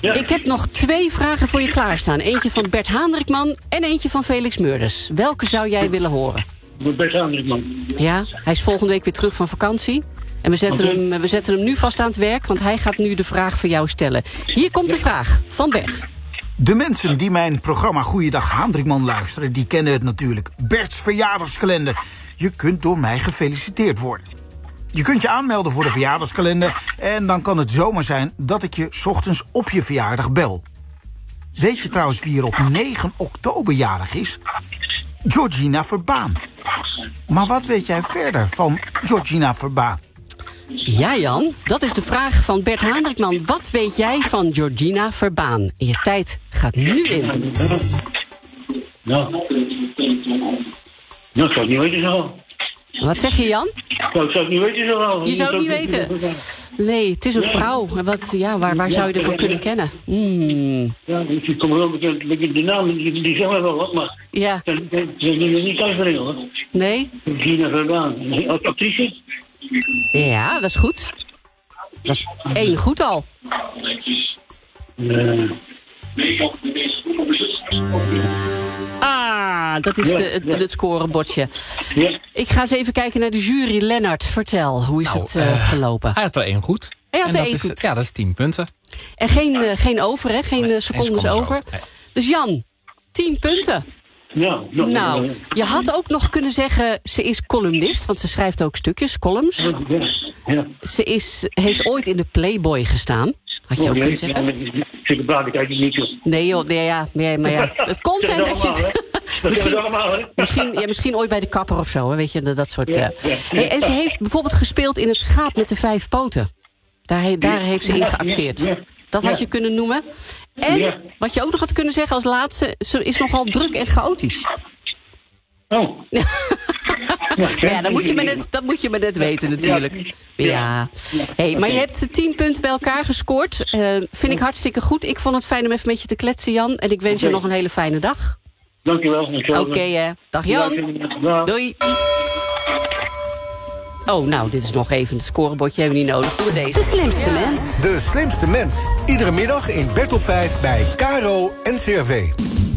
Ja. Ik heb nog 2 vragen voor je klaarstaan. Eentje van Bert Haandrikman en eentje van Felix Meurders. Welke zou jij willen horen? Bert Haandrikman. Ja, hij is volgende week weer terug van vakantie. En we zetten hem nu vast aan het werk, want hij gaat nu de vraag voor jou stellen. Hier komt de vraag van Bert. De mensen die mijn programma Goeiedag Haandrikman luisteren, die kennen het natuurlijk. Bert's verjaardagskalender. Je kunt door mij gefeliciteerd worden. Je kunt je aanmelden voor de verjaardagskalender en dan kan het zomaar zijn dat ik je 's ochtends op je verjaardag bel. Weet je trouwens wie er op 9 oktober jarig is? Georgina Verbaan. Maar wat weet jij verder van Georgina Verbaan? Ja, Jan, dat is de vraag van Bert Haandrikman. Wat weet jij van Georgina Verbaan? En je tijd gaat nu in. Nou, dat zou ik niet weten zo. Wat zeg je, Jan? Nou, ik zou het niet weten zo wel. Je zou het niet weten. Nee, het is een vrouw. Waar zou je ervan kunnen kennen? Ja, ik kom wel bekend. De naam, die zeggen wel wat, maar... Ja. Ze zijn niet thuis brengen, hoor. Nee? Gina Verbaan. Actrice? Ja, dat is goed. Dat is 1 goed al. Dat is het scorebordje. Ja. Ik ga eens even kijken naar de jury. Lennart, vertel, hoe is het gelopen? Hij had er 1 goed. Hij had en er dat 1 is, goed. Ja, dat is 10 punten. En geen over, hè? Geen secondes over. Nee. Dus Jan, 10 punten. Ja. Nou, je had ook nog kunnen zeggen, ze is columnist, want ze schrijft ook stukjes, columns. Ja. Ze heeft ooit in de Playboy gestaan. Had je ook kunnen zeggen? Zeker praat ik eigenlijk niet, joh. Nee joh, maar ja. Het kon zijn dat je... Misschien ooit bij de kapper of zo, hè, weet je, dat soort... Hey, en ze heeft bijvoorbeeld gespeeld in Het Schaap met de 5 poten. Daar heeft ze in geacteerd. Dat had je kunnen noemen. En wat je ook nog had kunnen zeggen als laatste, ze is nogal druk en chaotisch. Oh. Ja, dat moet je maar net weten natuurlijk. Ja. Hey, maar je hebt 10 punten bij elkaar gescoord. Vind ik hartstikke goed. Ik vond het fijn om even met je te kletsen, Jan. En ik wens je nog een hele fijne dag. Dankjewel. Oké, dag Jan. Doei. Oh, nou, dit is nog even het scorebordje. Hebben we niet nodig. Doe deze. De slimste mens. De slimste mens. Iedere middag in Bert op 5 bij KRO NCRV.